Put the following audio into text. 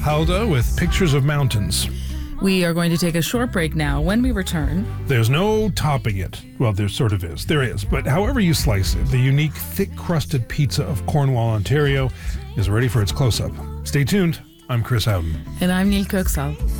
Halda with Pictures of Mountains. We are going to take a short break now. When we return, There's no topping it. Well, there sort of is. There is. But however you slice it, the unique thick-crusted pizza of Cornwall, Ontario is ready for its close-up. Stay tuned. I'm Chris Howden. and I'm Neil Kirksall.